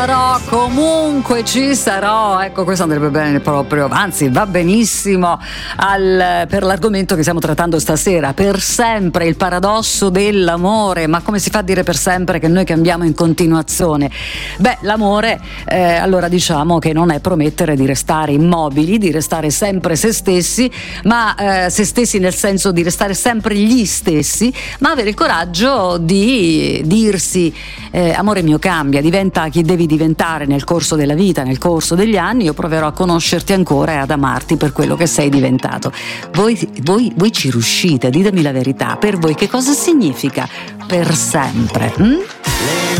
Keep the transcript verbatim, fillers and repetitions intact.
Però comunque ci sarò, ecco, questo andrebbe bene proprio, anzi va benissimo al, per l'argomento che stiamo trattando stasera. Per sempre, il paradosso dell'amore. Ma come si fa a dire per sempre che noi cambiamo in continuazione? Beh, l'amore, eh, allora diciamo che non è promettere di restare immobili, di restare sempre se stessi, ma eh, se stessi nel senso di restare sempre gli stessi, ma avere il coraggio di dirsi eh, amore mio, cambia, diventa chi devi diventare nel corso della vita, nel corso degli anni. Io proverò a conoscerti ancora e ad amarti per quello che sei diventato. Voi, voi, voi ci riuscite? Ditemi la verità, per voi che cosa significa per sempre? Hm?